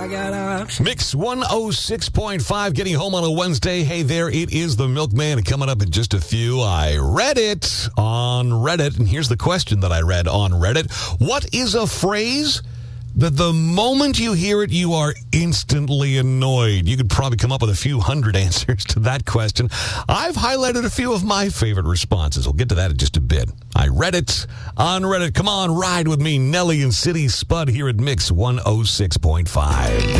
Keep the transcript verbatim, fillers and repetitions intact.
I got options. Mix one oh six point five, getting home on a Wednesday. Hey there, it is the Milkman. And coming up in just a few, I read it on Reddit. And here's the question that I read on Reddit. What is a phrase that the moment you hear it, you are instantly annoyed? You could probably come up with a few hundred answers to that question. I've highlighted a few of my favorite responses. We'll get to that in just a bit. I read it on Reddit. Come on, ride with me, Nelly and City Spud here at Mix one oh six point five.